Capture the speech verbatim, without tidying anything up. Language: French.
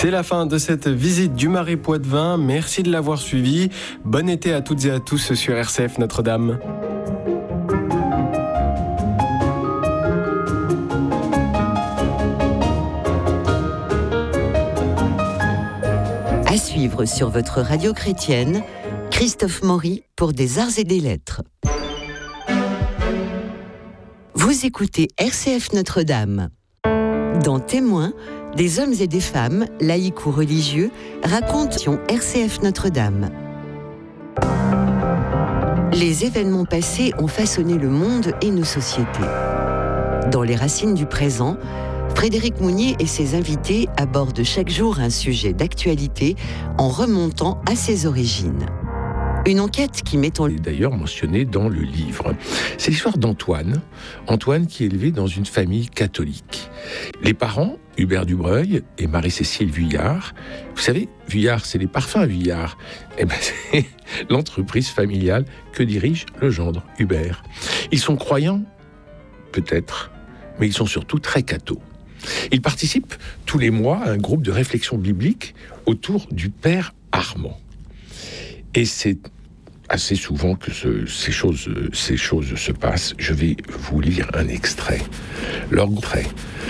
C'est la fin de cette visite du Marais Poitevin. Merci de l'avoir suivi. Bon été à toutes et à tous sur R C F Notre-Dame. À suivre sur votre radio chrétienne, Christophe Maury pour des arts et des lettres. Vous écoutez R C F Notre-Dame. Dans Témoins, des hommes et des femmes, laïcs ou religieux, racontent R C F Notre-Dame. Les événements passés ont façonné le monde et nos sociétés. Dans les racines du présent, Frédéric Mounier et ses invités abordent chaque jour un sujet d'actualité en remontant à ses origines. Une enquête qui met en lumière, d'ailleurs mentionné dans le livre. C'est l'histoire d'Antoine. Antoine qui est élevé dans une famille catholique. Les parents, Hubert Dubreuil et Marie-Cécile Vuillard. Vous savez, Vuillard, c'est les parfums Vuillard. Eh ben, c'est l'entreprise familiale que dirige le gendre, Hubert. Ils sont croyants, peut-être, mais ils sont surtout très cathos. Ils participent tous les mois à un groupe de réflexion biblique autour du Père Armand. Et c'est assez souvent que ce, ces, choses, ces choses se passent. Je vais vous lire un extrait. Leur trait.